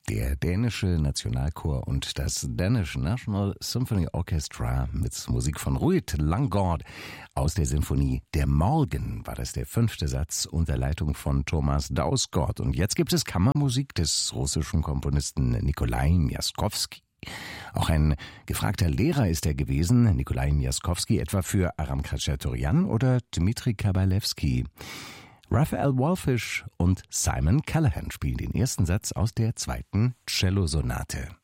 Der dänische Nationalchor und das Danish National Symphony Orchestra mit Musik von Ruud Langgaard aus der Sinfonie Der Morgen war das der 5. Satz unter Leitung von Thomas Dausgaard. Und jetzt gibt es Kammermusik des russischen Komponisten Nikolai Miaskowski. Auch ein gefragter Lehrer ist er gewesen, Nikolai Miaskowski, etwa für Aram Khachaturian oder Dmitri Kabalevsky. Raphael Wallfisch und Simon Callahan spielen den ersten Satz aus der 2. Cellosonate.